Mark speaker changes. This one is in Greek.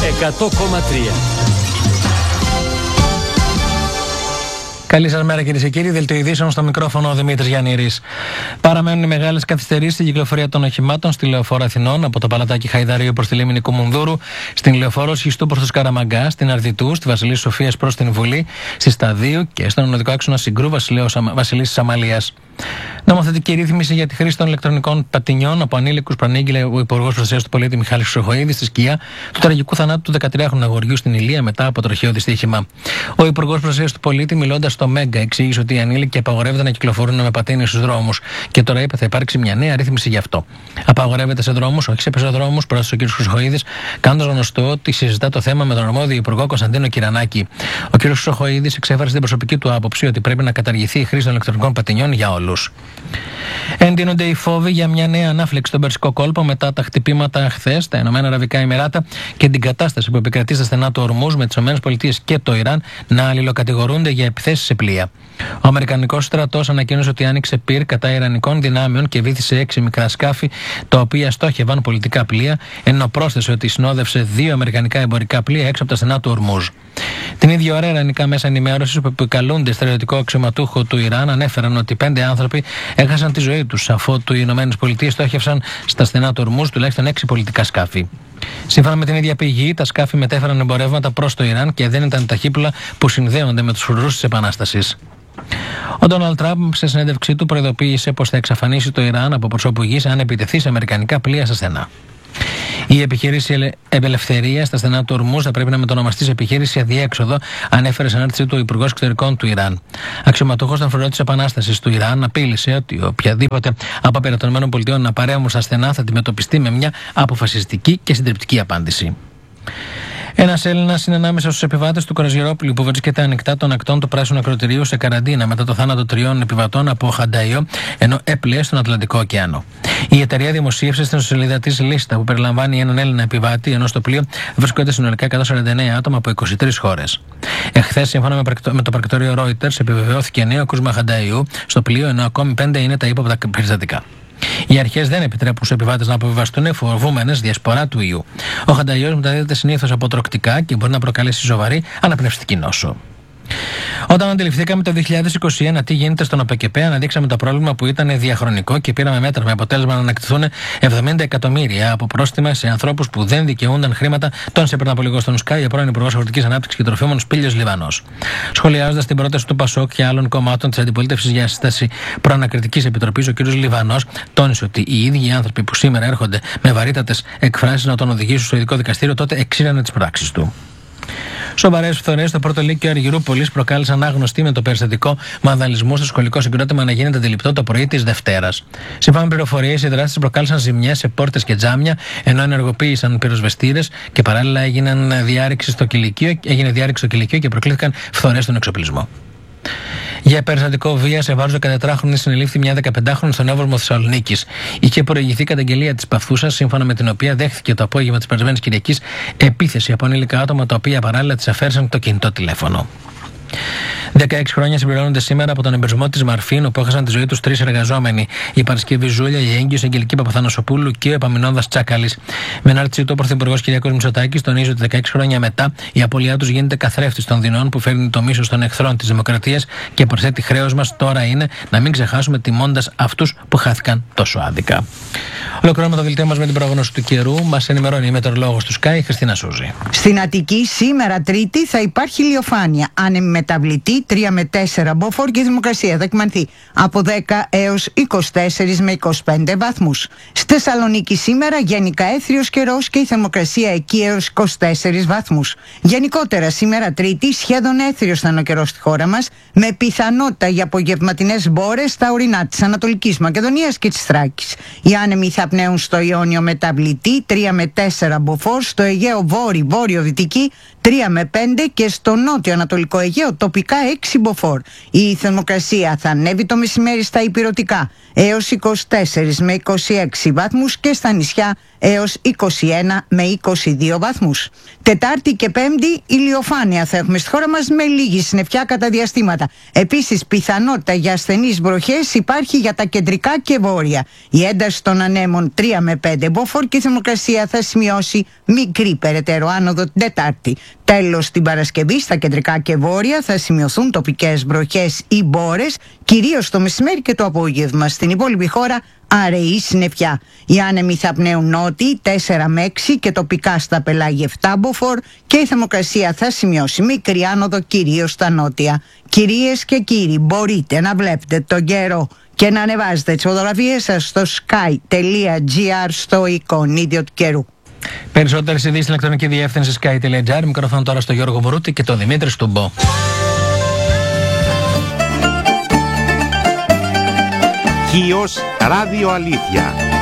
Speaker 1: 100,3.
Speaker 2: Καλή σας μέρα, κυρίες και κύριοι. Δελτίο ειδήσεων, στο μικρόφωνο ο Δημήτρης Γιαννήρης. Παραμένουν οι μεγάλες καθυστερήσεις στην κυκλοφορία των οχημάτων στη Λεωφόρο Αθηνών, από το Παλατάκι Χαϊδαρίου προς τη Λίμνη Κουμουνδούρου, στην Λεωφόρο Σχιστού προς το Σκαραμαγκά, στην Αρδιτού, στη Βασιλής Σοφίας προς την Βουλή, στη Σταδίου και στον οδικό άξονα Συγκρού Βασιλής Αμαλίας. Νομοθετική ρύθμιση για τη χρήση των ηλεκτρονικών πατινιών από ανήλικους προανήγγειλε ο Υπουργός Προστασίας του Πολίτη Μιχάλης Χρυσοχοΐδης στη σκιά του τραγικού θανάτου του 13χρονου αγοριού στην Ηλία μετά από τροχαίο δυστύχημα. Ο Υπουργός Προστασίας του Πολίτη, μιλώντας στο Μέγκα, εξήγησε ότι οι ανήλικοι απαγορεύεται να κυκλοφορούν με πατίνι στους δρόμους και τώρα είπε θα υπάρξει μια νέα ρύθμιση γι' αυτό. Απαγορεύεται σε δρόμους, όχι σε πεζοδρόμους, πρόσθεσε ο κ. Χρυσοχοΐδης, κάνοντας γνωστό ότι συζητά το θέμα με τον αρμόδιο Υπουργό Κωνσταντίνο Κυρανάκη. Ο κ. Χρυσοχοΐδης εξέφρασε την προσωπική του άποψη ότι πρέπει να καταργηθεί η χρήση των ηλεκτρονικών πατινιών για όλους. Εντείνονται οι φόβοι για μια νέα ανάφλεξη στον Περσικό κόλπο μετά τα χτυπήματα χθες στα Ηνωμένα Αραβικά Εμιράτα και την κατάσταση που επικρατεί στα στενά του Ορμούζ με τις ΗΠΑ και το Ιράν να αλληλοκατηγορούνται για επιθέσεις σε πλοία. Ο Αμερικανικός στρατός ανακοίνωσε ότι άνοιξε πυρ κατά Ιρανικών δυνάμεων και βύθισε 6 μικρά σκάφη, τα οποία στόχευαν πολιτικά πλοία, ενώ πρόσθεσε ότι συνόδευσε 2 αμερικανικά εμπορικά πλοία έξω από τα στενά του Ορμούζ. Την ίδια ώρα, ιρανικά μέσα ενημέρωσης που επικαλούνται στρατιωτικό αξιωματούχο του Ιράν ανέφεραν ότι 5 άνθρωποι έχασαν τη ζωή τους αφότου οι ΗΠΑ στόχευσαν στα στενά του Ορμούζ τουλάχιστον 6 πολιτικά σκάφη. Σύμφωνα με την ίδια πηγή, τα σκάφη μετέφεραν εμπορεύματα προς το Ιράν και δεν ήταν ταχύπλα που συνδέονται με τους φρουρούς της Επανάστασης. Ο Ντόναλντ Τραμπ, σε συνέντευξή του, προειδοποίησε πως θα εξαφανίσει το Ιράν από προσώπου γης αν επιτεθεί σε αμερικανικά πλοία στα στενά. Η επιχείρηση Ελευθερία στα στενά του Ορμούζ θα πρέπει να μετονομαστεί σε επιχείρηση Αδιέξοδο, ανέφερε σε ανάρτησή του ο Υπουργός Εξωτερικών του Ιράν. Αξιωματούχος των φρουρών της Επανάστασης του Ιράν απείλησε ότι οποιαδήποτε απόπειρα των ΗΠΑ να παρέμβουν στα στενά θα αντιμετωπιστεί με μια αποφασιστική και συντριπτική απάντηση. Ένας Έλληνας είναι ανάμεσα στους επιβάτες του κρουαζιερόπλοιου που βρίσκεται ανοιχτά των ακτών του Πράσινου Ακροτηρίου σε καραντίνα μετά το θάνατο 3 επιβατών από Χανταϊό, ενώ έπλεε στον Ατλαντικό ωκεανό. Η εταιρεία δημοσίευσε στην σελίδα της λίστα που περιλαμβάνει έναν Έλληνα επιβάτη, ενώ στο πλοίο βρίσκονται συνολικά 149 άτομα από 23 χώρες. Εχθές, σύμφωνα με το πρακτορείο Reuters, επιβεβαιώθηκε νέο κρούσμα Χανταϊού στο πλοίο, ενώ ακόμη 5 είναι τα ύποπτα περιστατικά. Οι αρχές δεν επιτρέπουν στους επιβάτες να αποβιβαστούν φοβούμενες διασπορά του ιού. Ο Χανταϊός μεταδίδεται συνήθως από τροκτικά και μπορεί να προκαλέσει σοβαρή αναπνευστική νόσο. Όταν αντιληφθήκαμε το 2021 τι γίνεται στον ΟΠΕΚΕΠΕ, αναδείξαμε το πρόβλημα που ήταν διαχρονικό και πήραμε μέτρα με αποτέλεσμα να ανακτηθούν 70 εκατομμύρια από πρόστιμα σε ανθρώπους που δεν δικαιούνταν χρήματα, τόνισε πριν από λίγο στον Sky ο πρώην Υπουργός Αγροτικής Ανάπτυξης και Τροφίμων Σπύλιος Λιβανός. Σχολιάζοντας την πρόταση του ΠΑΣΟΚ και άλλων κομμάτων της αντιπολίτευσης για σύσταση προανακριτικής επιτροπής, ο κ. Λιβανός τόνισε ότι οι ίδιοι οι άνθρωποι που σήμερα έρχονται με βαρύτατες εκφράσεις να τον οδηγήσουν στο ειδικό δικαστήριο τότε εξήρανε τις πράξεις του. Σοβαρές φθορές στο πρώτο λύκειο Αργυρούπολης προκάλεσαν άγνωστοι με το περιστατικό βανδαλισμού στο σχολικό συγκρότημα να γίνεται αντιληπτό το πρωί της Δευτέρας. Σύμφωνα με πληροφορίες, οι δράστες προκάλεσαν ζημιές σε πόρτες και τζάμια, ενώ ενεργοποίησαν πυροσβεστήρες και παράλληλα έγινε διάρρηξη στο κηλικείο και προκλήθηκαν φθορές στον εξοπλισμό. Για περιστατικό βία σε βάρος 14χρονη συνελήφθη μια 15χρονη στον Εύωρμο Θεσσαλονίκης. Είχε προηγηθεί καταγγελία της παθούσας, σύμφωνα με την οποία δέχθηκε το απόγευμα της περασμένης Κυριακής επίθεση από ανήλικα άτομα, τα οποία παράλληλα της αφαίρεσαν το κινητό τηλέφωνο. 16 χρόνια συμπληρώνονται σήμερα από τον εμπερισμό της Μαρφίν, που έχασαν τη ζωή τους 3 εργαζόμενοι. Η Παρασκευή Ζούλια, η έγκυος Αγγελική Παπαθανασοπούλου και ο Επαμεινώδας Τσάκαλης. Με ανάρτησή του, ο Πρωθυπουργός Κυριάκος Μητσοτάκης τονίζει ότι 16 χρόνια μετά η απώλειά τους γίνεται καθρέφτης των δεινών που φέρνει το μίσος των εχθρών της δημοκρατίας και προσθέτει χρέος μας τώρα είναι να μην ξεχάσουμε τιμώντας αυτούς που χάθηκαν τόσο άδικα. Ολοκληρώνουμε το δελτίο μας με την πρόγνωση του καιρού. Μας ενημερώνει η μετεωρολόγος του Sky, Χριστίνα Σούζη.
Speaker 3: Στην Αττική σήμερα Τρίτη θα υπάρχει ηλιοφάνεια. Άνεμη μεταβλητή 3 με 4 μποφόρ και η θερμοκρασία θα κυμανθεί από 10 έως 24 με 25 βαθμούς. Στη Θεσσαλονίκη σήμερα γενικά έθριος καιρός και η θερμοκρασία εκεί έως 24 βαθμούς. Γενικότερα σήμερα Τρίτη σχεδόν έθριος θα είναι ο καιρός στη χώρα μας, με πιθανότητα για απογευματινές μπόρες στα ορεινά της Ανατολικής Μακεδονίας και της Θράκης. Οι άνεμοι θα πνέουν στο Ιόνιο μεταβλητή 3 με 4 μποφόρ, στο Αιγαίο βόρειο-δυτική 3 με 5 και στο νότιο-ανατολικό Αιγαίο τοπικά 6 μποφόρ. Η θερμοκρασία θα ανέβει το μεσημέρι στα ηπειρωτικά έως 24 με 26 βαθμούς και στα νησιά έως 21 με 22 βαθμούς. Τετάρτη και Πέμπτη ηλιοφάνεια θα έχουμε στη χώρα μας με λίγη συννεφιά κατά διαστήματα. Επίσης πιθανότητα για ασθενείς βροχές υπάρχει για τα κεντρικά και βόρεια. Η ένταση των ανέμων 3 με 5 μποφόρ και η θερμοκρασία θα σημειώσει μικρή περαιτέρω άνοδο την Τετάρτη. Τέλος, την Παρασκευή στα κεντρικά και βόρεια θα σημειωθούν τοπικές βροχές ή μπόρες, κυρίως το μεσημέρι και το απόγευμα. Στην υπόλοιπη χώρα αραιή συννεφιά. Οι άνεμοι θα πνέουν νότιοι 4 με 6 και τοπικά στα πελάγια 7 μποφόρ και η θερμοκρασία θα σημειώσει μικρή άνοδο κυρίως στα νότια. Κυρίες και κύριοι, μπορείτε να βλέπετε τον καιρό και να ανεβάζετε τις φωτογραφίες σας στο sky.gr στο εικονίδιο του καιρού.
Speaker 2: Περισσότερες ειδήσεις στην ηλεκτρονική διεύθυνση sky.gr. Μικρόφωνο τώρα στο Γιώργο Βορούτη και τον Δημήτρη Στουμπό.
Speaker 1: Χίος Ράδιο Αλήθεια.